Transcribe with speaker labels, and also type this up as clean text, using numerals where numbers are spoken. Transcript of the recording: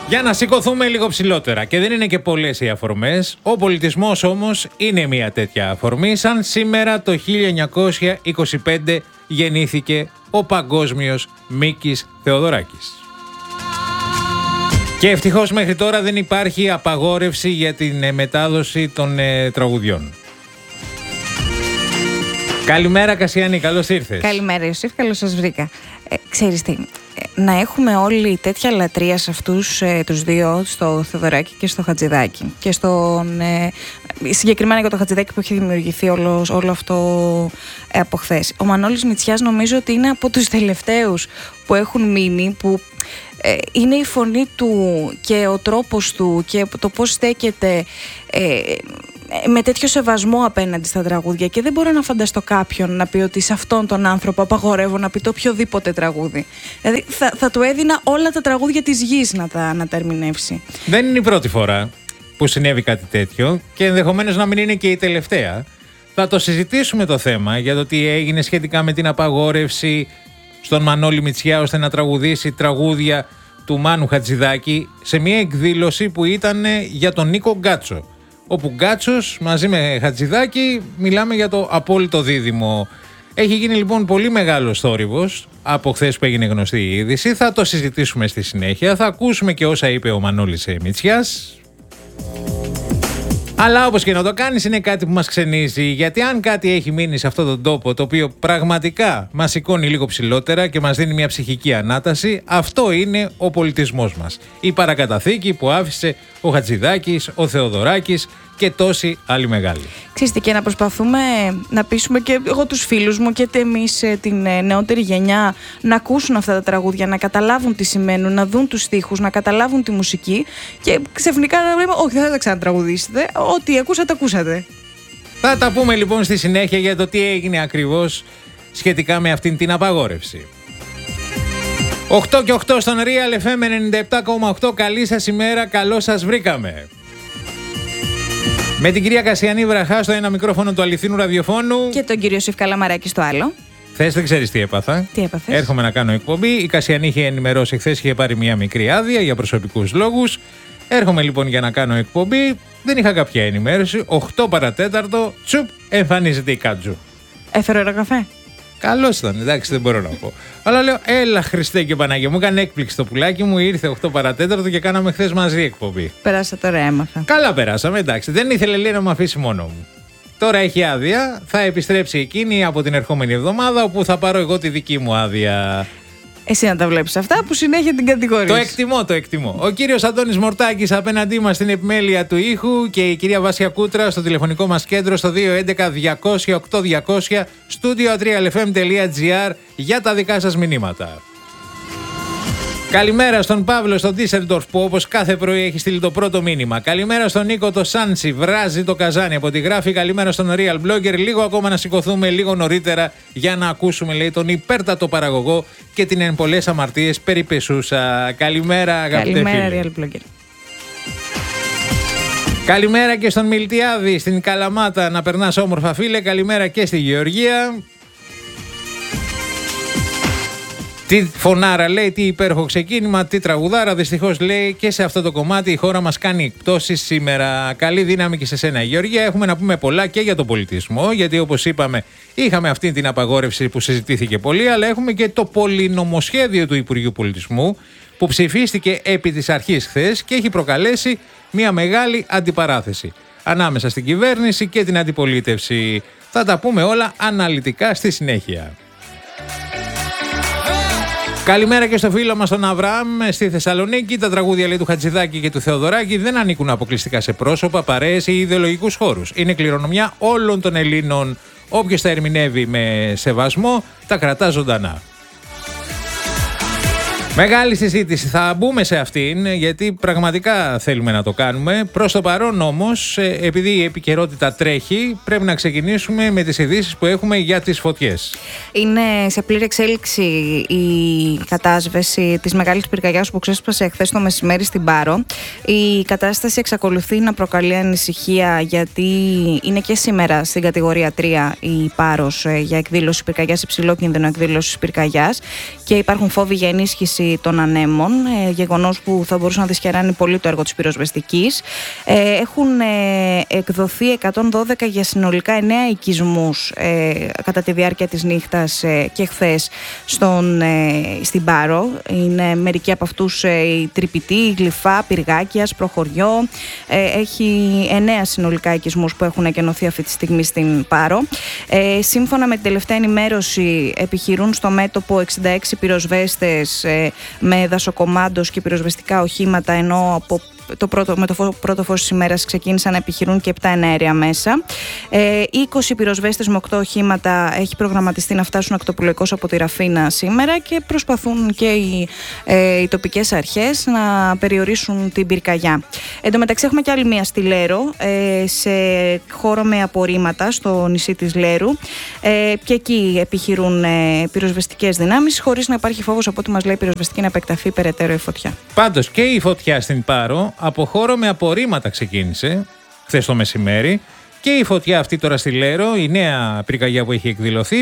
Speaker 1: Για να σηκωθούμε λίγο ψηλότερα. Και δεν είναι και πολλές οι αφορμές. Ο πολιτισμός όμως είναι μια τέτοια αφορμή. Σαν σήμερα το 1925 γεννήθηκε ο παγκόσμιος Μίκης Θεοδωράκης. Και ευτυχώς μέχρι τώρα δεν υπάρχει απαγόρευση για την μετάδοση των τραγουδιών. Καλημέρα Κασιανή, καλώς ήρθες.
Speaker 2: Καλημέρα Ιωσήφ, καλώς σας βρήκα. Ξέρεις τι, να έχουμε όλοι τέτοια λατρεία σε αυτούς τους δύο, στο Θεοδωράκη και στο Χατζηδάκη. Και στον, συγκεκριμένα για το Χατζηδάκη που έχει δημιουργηθεί όλο αυτό από χθες. Ο Μανώλης Μητσιάς νομίζω ότι είναι από τους τελευταίους που έχουν μείνει, που είναι η φωνή του και ο τρόπος του και το πώς στέκεται με τέτοιο σεβασμό απέναντι στα τραγούδια, και δεν μπορώ να φανταστώ κάποιον να πει ότι σε αυτόν τον άνθρωπο απαγορεύω να πει το οποιοδήποτε τραγούδι. Δηλαδή θα του έδινα όλα τα τραγούδια της γης να τα ερμηνεύσει.
Speaker 1: Δεν είναι η πρώτη φορά που συνέβη κάτι τέτοιο και ενδεχομένως να μην είναι και η τελευταία. Θα το συζητήσουμε το θέμα για το τι έγινε σχετικά με την απαγόρευση στον Μανώλη Μητσιά ώστε να τραγουδήσει τραγούδια του Μάνου Χατζηδάκη σε μια εκδήλωση που ήταν για τον Νίκο Γκάτσο. Όπου Γκάτσος μαζί με Χατζηδάκη μιλάμε για το απόλυτο δίδυμο. Έχει γίνει λοιπόν πολύ μεγάλος θόρυβος από χθες που έγινε γνωστή η είδηση. Θα το συζητήσουμε στη συνέχεια. Θα ακούσουμε και όσα είπε ο Μανώλης Μητσιάς. Αλλά όπως και να το κάνεις είναι κάτι που μας ξενίζει, γιατί αν κάτι έχει μείνει σε αυτόν τον τόπο το οποίο πραγματικά μας σηκώνει λίγο ψηλότερα και μας δίνει μια ψυχική ανάταση, αυτό είναι ο πολιτισμός μας. Η παρακαταθήκη που άφησε ο Χατζηδάκης, ο Θεοδωράκης και τόσοι άλλοι μεγάλοι.
Speaker 2: Ξέρετε, και να προσπαθούμε να πείσουμε και εγώ τους φίλους μου και εμείς την νεότερη γενιά να ακούσουν αυτά τα τραγούδια, να καταλάβουν τι σημαίνουν, να δουν τους στίχους, να καταλάβουν τη μουσική και ξαφνικά να λέμε όχι, δεν θα τα ξανατραγουδήσετε, ό,τι ακούσατε, ακούσατε.
Speaker 1: Θα τα πούμε λοιπόν στη συνέχεια για το τι έγινε ακριβώς σχετικά με αυτήν την απαγόρευση. 8 και 8 στον Real FM 97,8. Καλή σας ημέρα, καλώς σας βρήκαμε. Με την κυρία Κασιανή Βραχά στο ένα μικρόφωνο του αληθινού ραδιοφώνου.
Speaker 2: Και τον κύριο Ιωσήφ Καλαμαράκη στο άλλο.
Speaker 1: Χθες δεν ξέρεις τι έπαθα.
Speaker 2: Τι έπαθες?
Speaker 1: Έρχομαι να κάνω εκπομπή. Η Κασιανή είχε ενημερώσει χθες, είχε πάρει μια μικρή άδεια για προσωπικούς λόγους. Έρχομαι λοιπόν για να κάνω εκπομπή. Δεν είχα κάποια ενημέρωση. 8 παρατέταρτο, τσουπ, εμφανίζεται η Κάτζου.
Speaker 2: Έφερε ένα καφέ.
Speaker 1: Καλώς ήταν, εντάξει, δεν μπορώ να πω. Αλλά λέω, έλα Χριστέ και Παναγία μου, έκανε έκπληξη το πουλάκι μου, ήρθε 8 παρατέταρτο και κάναμε χθες μαζί εκπομπή.
Speaker 2: Περάσα τώρα, έμαθα.
Speaker 1: Καλά περάσαμε, εντάξει. Δεν ήθελε λέει να με αφήσει μόνο μου. Τώρα έχει άδεια, θα επιστρέψει εκείνη από την ερχόμενη εβδομάδα, όπου θα πάρω εγώ τη δική μου άδεια.
Speaker 2: Εσύ να τα βλέπεις αυτά που συνέχεια την κατηγορείς.
Speaker 1: Το εκτιμώ. Ο κύριος Αντώνης Μορτάκης απέναντί μας στην επιμέλεια του ήχου και η κυρία Βάσια Κούτρα στο τηλεφωνικό μας κέντρο στο 211-200-8200 studio3lfm.gr για τα δικά σας μηνύματα. Καλημέρα στον Παύλο στο Ντίσσελντορφ που όπως κάθε πρωί έχει στείλει το πρώτο μήνυμα. Καλημέρα στον Νίκο το Σάντσι, βράζει το καζάνι από τη γράφη. Καλημέρα στον Real Blogger. Λίγο ακόμα να σηκωθούμε λίγο νωρίτερα για να ακούσουμε λέει τον υπέρτατο παραγωγό και την εν πολλές αμαρτίες περιπεσούσα. Καλημέρα αγαπητέ φίλε.
Speaker 2: Καλημέρα Real Blogger.
Speaker 1: Καλημέρα και στον Μιλτιάδη στην Καλαμάτα, να περνάς όμορφα φίλε. Καλημέρα και στη Γεωργία. Τι φωνάρα λέει, τι υπέροχο ξεκίνημα, τι τραγουδάρα. Δυστυχώς λέει και σε αυτό το κομμάτι η χώρα μας κάνει εκπτώσεις σήμερα. Καλή δύναμη και σε σένα Γεωργία. Έχουμε να πούμε πολλά και για τον πολιτισμό, γιατί όπως είπαμε είχαμε αυτή την απαγόρευση που συζητήθηκε πολύ, αλλά έχουμε και το πολυνομοσχέδιο του Υπουργείου Πολιτισμού που ψηφίστηκε επί της αρχής χθες και έχει προκαλέσει μια μεγάλη αντιπαράθεση ανάμεσα στην κυβέρνηση και την αντιπολίτευση. Θα τα πούμε όλα αναλυτικά στη συνέχεια. Καλημέρα και στο φίλο μας τον Αβραάμ στη Θεσσαλονίκη. Τα τραγούδια λέει του Χατζηδάκη και του Θεοδωράκη δεν ανήκουν αποκλειστικά σε πρόσωπα, παρέες ή ιδεολογικούς χώρους. Είναι κληρονομιά όλων των Ελλήνων. Όποιος τα ερμηνεύει με σεβασμό, τα κρατά ζωντανά. Μεγάλη συζήτηση, θα μπούμε σε αυτήν γιατί πραγματικά θέλουμε να το κάνουμε. Προς το παρόν όμως, επειδή η επικαιρότητα τρέχει, πρέπει να ξεκινήσουμε με τις ειδήσεις που έχουμε για τις φωτιές.
Speaker 2: Είναι σε πλήρη εξέλιξη η κατάσβεση της μεγάλης πυρκαγιάς που ξέσπασε χθες το μεσημέρι στην Πάρο. Η κατάσταση εξακολουθεί να προκαλεί ανησυχία γιατί είναι και σήμερα στην κατηγορία 3 η Πάρος για εκδήλωση πυρκαγιάς, υψηλό κίνδυνο εκδήλωσης πυρκαγιάς και υπάρχουν φόβοι για ενίσχυση έκρηξη των ανέμων, γεγονός που θα μπορούσε να δυσχεράνει πολύ το έργο της πυροσβεστικής. Έχουν εκδοθεί 112 για συνολικά 9 οικισμούς κατά τη διάρκεια της νύχτας και χθες στην Πάρο. Είναι μερικοί από αυτούς η Τρυπητή, η Γλυφά, Πυργάκιας, Προχωριό. Έχει 9 συνολικά οικισμούς που έχουν εκενωθεί αυτή τη στιγμή στην Πάρο. Σύμφωνα με την τελευταία ενημέρωση, επιχειρούν στο μέτωπο 66 πυροσβέστες με δασοκομάντος και πυροσβεστικά οχήματα, ενώ με το πρώτο φως της ημέρας ξεκίνησαν να επιχειρούν και 7 εναέρια μέσα. 20 πυροσβέστες με 8 οχήματα έχει προγραμματιστεί να φτάσουν ακτοπλοϊκώς από τη Ραφίνα σήμερα και προσπαθούν και οι τοπικές αρχές να περιορίσουν την πυρκαγιά. Εν τω μεταξύ έχουμε και άλλη μία στη Λέρο, σε χώρο με απορρίμματα στο νησί της Λέρου, και εκεί επιχειρούν πυροσβεστικές δυνάμεις, χωρίς να υπάρχει φόβος, από ό,τι μας λέει η πυροσβεστική, να επεκταθεί περαιτέρω η φωτιά.
Speaker 1: Πάντως και η φωτιά στην Πάρο από χώρο με απορρίμματα ξεκίνησε χθες το μεσημέρι, και η φωτιά αυτή τώρα στη Λέρο, η νέα πυρκαγιά που έχει εκδηλωθεί,